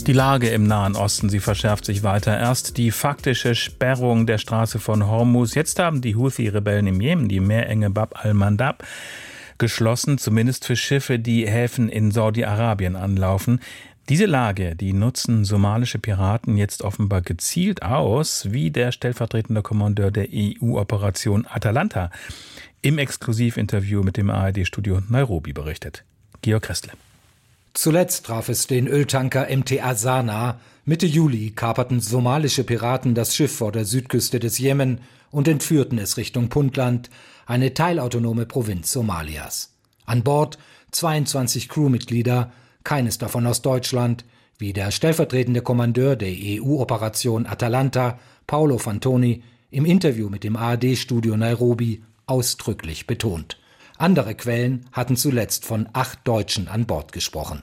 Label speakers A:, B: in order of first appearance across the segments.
A: Die Lage im Nahen Osten, sie verschärft sich weiter. Erst die faktische Sperrung der Straße von Hormuz. Jetzt haben die Houthi-Rebellen im Jemen die Meerenge Bab al-Mandab geschlossen, zumindest für Schiffe, die Häfen in Saudi-Arabien anlaufen. Diese Lage, die nutzen somalische Piraten jetzt offenbar gezielt aus, wie der stellvertretende Kommandeur der EU-Operation Atalanta im Exklusivinterview mit dem ARD-Studio Nairobi berichtet. Georg Krestle.
B: Zuletzt traf es den Öltanker MT Azana. Mitte Juli kaperten somalische Piraten das Schiff vor der Südküste des Jemen und entführten es Richtung Puntland, eine teilautonome Provinz Somalias. An Bord 22 Crewmitglieder, keines davon aus Deutschland, wie der stellvertretende Kommandeur der EU-Operation Atalanta, Paolo Fantoni, im Interview mit dem ARD-Studio Nairobi ausdrücklich betont. Andere Quellen hatten zuletzt von 8 Deutschen an Bord gesprochen.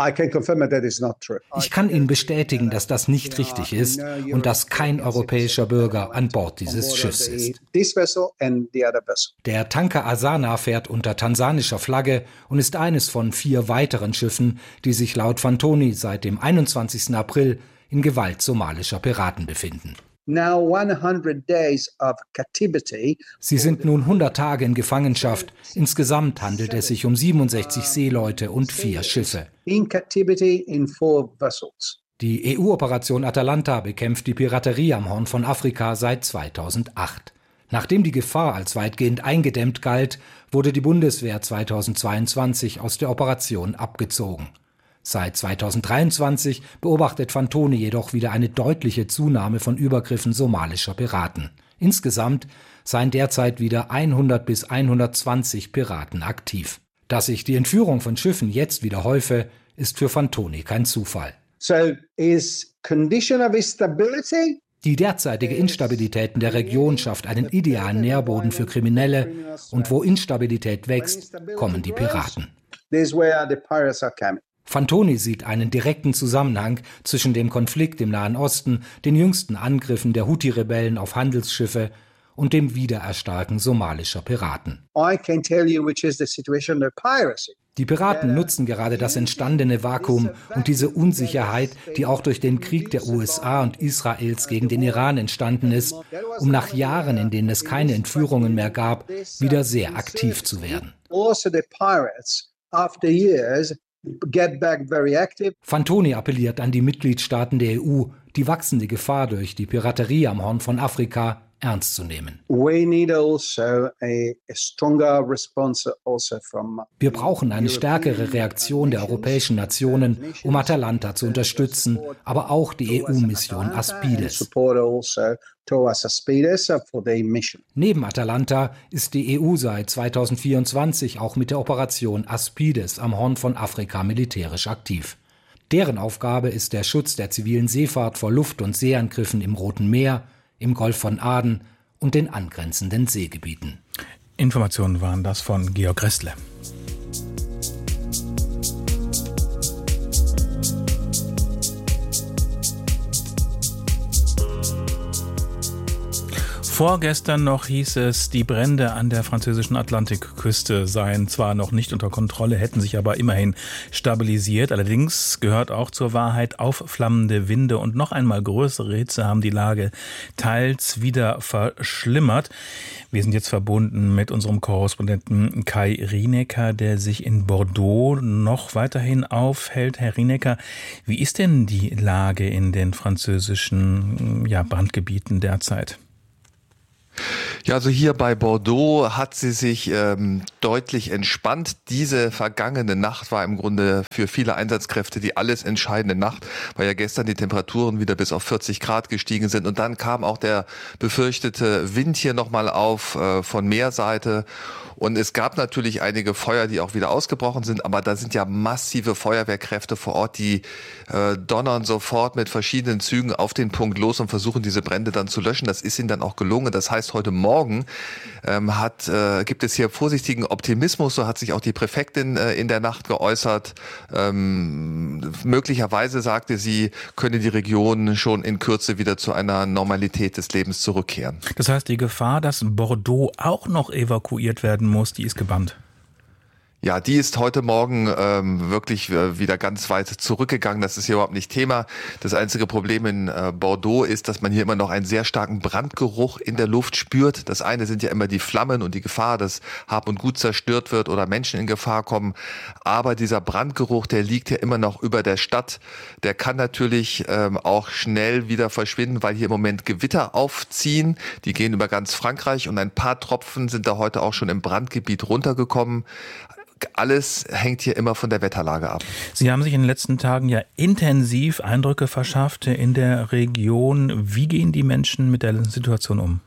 B: Ich kann Ihnen bestätigen, dass das nicht richtig ist und dass kein europäischer Bürger an Bord dieses Schiffs ist. Der Tanker Azana fährt unter tansanischer Flagge und ist eines von 4 weiteren Schiffen, die sich laut Fantoni seit dem 21. April in Gewalt somalischer Piraten befinden. Sie sind nun 100 Tage in Gefangenschaft. Insgesamt handelt es sich um 67 Seeleute und 4 Schiffe. Die EU-Operation Atalanta bekämpft die Piraterie am Horn von Afrika seit 2008. Nachdem die Gefahr als weitgehend eingedämmt galt, wurde die Bundeswehr 2022 aus der Operation abgezogen. Seit 2023 beobachtet Fantoni jedoch wieder eine deutliche Zunahme von Übergriffen somalischer Piraten. Insgesamt seien derzeit wieder 100 bis 120 Piraten aktiv. Dass sich die Entführung von Schiffen jetzt wieder häufe, ist für Fantoni kein Zufall. Die derzeitige Instabilität in der Region schafft einen idealen Nährboden für Kriminelle, und wo Instabilität wächst, kommen die Piraten. Fantoni sieht einen direkten Zusammenhang zwischen dem Konflikt im Nahen Osten, den jüngsten Angriffen der Houthi-Rebellen auf Handelsschiffe und dem Wiedererstarken somalischer Piraten. Die Piraten nutzen gerade das entstandene Vakuum und diese Unsicherheit, die auch durch den Krieg der USA und Israels gegen den Iran entstanden ist, um nach Jahren, in denen es keine Entführungen mehr gab, wieder sehr aktiv zu werden. Fantoni appelliert an die Mitgliedstaaten der EU, die wachsende Gefahr durch die Piraterie am Horn von Afrika ernst zu nehmen. Wir brauchen eine stärkere Reaktion der europäischen Nationen, um Atalanta zu unterstützen, aber auch die EU-Mission Aspides. Neben Atalanta ist die EU seit 2024 auch mit der Operation Aspides am Horn von Afrika militärisch aktiv. Deren Aufgabe ist der Schutz der zivilen Seefahrt vor Luft- und Seeangriffen im Roten Meer, im Golf von Aden und den angrenzenden Seegebieten.
A: Informationen waren das von Georg Krestle. Vorgestern noch hieß es, die Brände an der französischen Atlantikküste seien zwar noch nicht unter Kontrolle, hätten sich aber immerhin stabilisiert. Allerdings gehört auch zur Wahrheit, aufflammende Winde und noch einmal größere Hitze haben die Lage teils wieder verschlimmert. Wir sind jetzt verbunden mit unserem Korrespondenten Kai Rienecker, der sich in Bordeaux noch weiterhin aufhält. Herr Rienecker, wie ist denn die Lage in den französischen Brandgebieten derzeit?
C: Ja, also hier bei Bordeaux hat sie sich deutlich entspannt. Diese vergangene Nacht war im Grunde für viele Einsatzkräfte die alles entscheidende Nacht, weil ja gestern die Temperaturen wieder bis auf 40 Grad gestiegen sind. Und dann kam auch der befürchtete Wind hier nochmal auf von Meerseite. Und es gab natürlich einige Feuer, die auch wieder ausgebrochen sind, aber da sind ja massive Feuerwehrkräfte vor Ort, die donnern sofort mit verschiedenen Zügen auf den Punkt los und versuchen, diese Brände dann zu löschen. Das ist ihnen dann auch gelungen. Das heißt, heute Morgen gibt es hier vorsichtigen Optimismus, so hat sich auch die Präfektin in der Nacht geäußert. Möglicherweise, sagte sie, könne die Region schon in Kürze wieder zu einer Normalität des Lebens zurückkehren.
A: Das heißt, die Gefahr, dass Bordeaux auch noch evakuiert werden muss, die ist gebannt.
C: Ja, die ist heute Morgen wirklich wieder ganz weit zurückgegangen. Das ist hier überhaupt nicht Thema. Das einzige Problem in Bordeaux ist, dass man hier immer noch einen sehr starken Brandgeruch in der Luft spürt. Das eine sind ja immer die Flammen und die Gefahr, dass Hab und Gut zerstört wird oder Menschen in Gefahr kommen. Aber dieser Brandgeruch, der liegt ja immer noch über der Stadt. Der kann natürlich auch schnell wieder verschwinden, weil hier im Moment Gewitter aufziehen. Die gehen über ganz Frankreich und ein paar Tropfen sind da heute auch schon im Brandgebiet runtergekommen. Alles hängt hier immer von der Wetterlage ab.
A: Sie haben sich in den letzten Tagen ja intensiv Eindrücke verschafft in der Region. Wie gehen die Menschen mit der Situation um?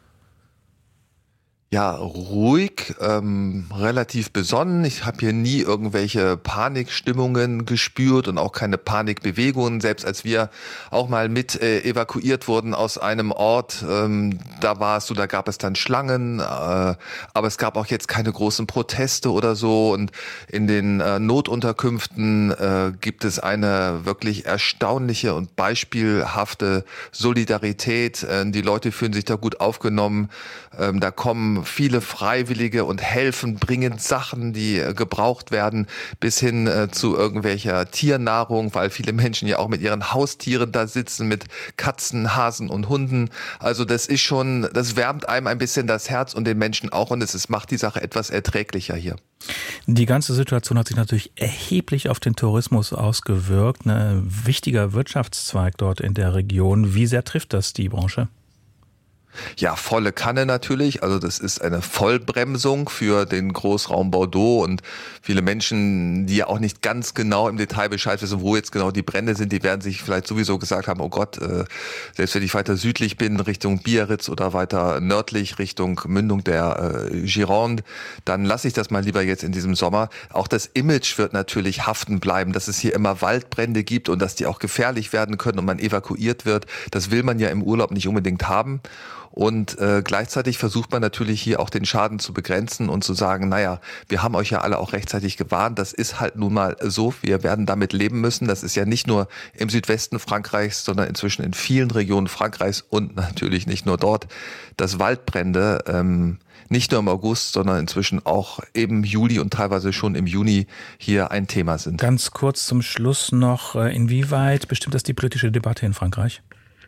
C: Ja, ruhig, relativ besonnen. Ich habe hier nie irgendwelche Panikstimmungen gespürt und auch keine Panikbewegungen. Selbst als wir auch mal mit evakuiert wurden aus einem Ort, da war es so, da gab es dann Schlangen, aber es gab auch jetzt keine großen Proteste oder so. Und in den Notunterkünften gibt es eine wirklich erstaunliche und beispielhafte Solidarität. Die Leute fühlen sich da gut aufgenommen. Da kommen viele Freiwillige und helfen, bringen Sachen, die gebraucht werden, bis hin zu irgendwelcher Tiernahrung, weil viele Menschen ja auch mit ihren Haustieren da sitzen, mit Katzen, Hasen und Hunden. Also das ist schon, das wärmt einem ein bisschen das Herz und den Menschen auch und es macht die Sache etwas erträglicher hier.
A: Die ganze Situation hat sich natürlich erheblich auf den Tourismus ausgewirkt. Ein wichtiger Wirtschaftszweig dort in der Region. Wie sehr trifft das die Branche?
C: Ja, volle Kanne natürlich. Also das ist eine Vollbremsung für den Großraum Bordeaux und viele Menschen, die ja auch nicht ganz genau im Detail Bescheid wissen, wo jetzt genau die Brände sind, die werden sich vielleicht sowieso gesagt haben, oh Gott, selbst wenn ich weiter südlich bin, Richtung Biarritz oder weiter nördlich Richtung Mündung der Gironde, dann lasse ich das mal lieber jetzt in diesem Sommer. Auch das Image wird natürlich haften bleiben, dass es hier immer Waldbrände gibt und dass die auch gefährlich werden können und man evakuiert wird. Das will man ja im Urlaub nicht unbedingt haben. Und gleichzeitig versucht man natürlich hier auch den Schaden zu begrenzen und zu sagen, naja, wir haben euch ja alle auch rechtzeitig gewarnt, das ist halt nun mal so, wir werden damit leben müssen. Das ist ja nicht nur im Südwesten Frankreichs, sondern inzwischen in vielen Regionen Frankreichs und natürlich nicht nur dort, dass Waldbrände nicht nur im August, sondern inzwischen auch im Juli und teilweise schon im Juni hier ein Thema sind.
A: Ganz kurz zum Schluss noch, inwieweit bestimmt das die politische Debatte in Frankreich?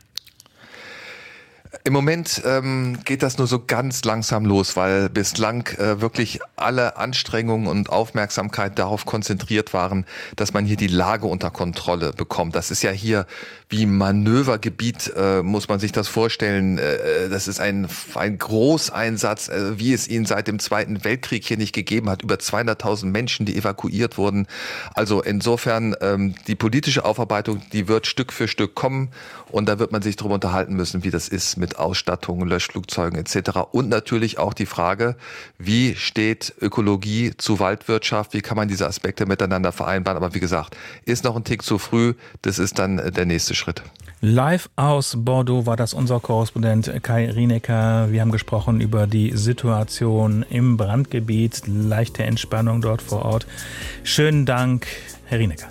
C: Im Moment geht das nur so ganz langsam los, weil bislang wirklich alle Anstrengungen und Aufmerksamkeit darauf konzentriert waren, dass man hier die Lage unter Kontrolle bekommt. Das ist ja hier wie Manövergebiet, muss man sich das vorstellen. Das ist ein Großeinsatz, wie es ihn seit dem Zweiten Weltkrieg hier nicht gegeben hat. Über 200.000 Menschen, die evakuiert wurden. Also insofern, die politische Aufarbeitung, die wird Stück für Stück kommen und da wird man sich darüber unterhalten müssen, wie das ist mit Ausstattung, Löschflugzeugen etc. Und natürlich auch die Frage, wie steht Ökologie zu Waldwirtschaft, wie kann man diese Aspekte miteinander vereinbaren. Aber wie gesagt, ist noch ein Tick zu früh, das ist dann der nächste Schritt.
A: Live aus Bordeaux war das unser Korrespondent Kai Rienecker. Wir haben gesprochen über die Situation im Brandgebiet, leichte Entspannung dort vor Ort. Schönen Dank, Herr Rienecker.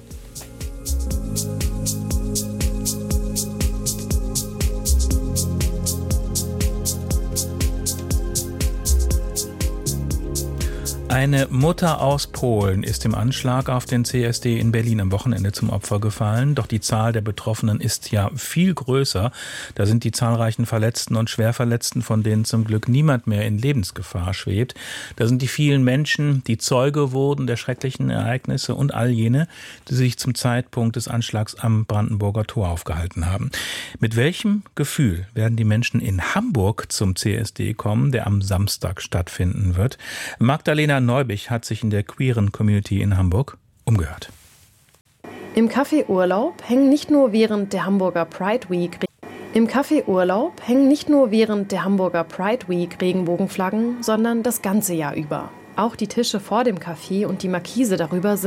A: Eine Mutter aus Polen ist im Anschlag auf den CSD in Berlin am Wochenende zum Opfer gefallen. Doch die Zahl der Betroffenen ist ja viel größer. Da sind die zahlreichen Verletzten und Schwerverletzten, von denen zum Glück niemand mehr in Lebensgefahr schwebt. Da sind die vielen Menschen, die Zeuge wurden der schrecklichen Ereignisse und all jene, die sich zum Zeitpunkt des Anschlags am Brandenburger Tor aufgehalten haben. Mit welchem Gefühl werden die Menschen in Hamburg zum CSD kommen, der am Samstag stattfinden wird? Magdalena Neubich hat sich in der queeren Community in Hamburg umgehört.
D: Im Café Urlaub hängen nicht nur während der Hamburger Pride Week Regenbogenflaggen, sondern das ganze Jahr über. Auch die Tische vor dem Café und die Markise darüber sind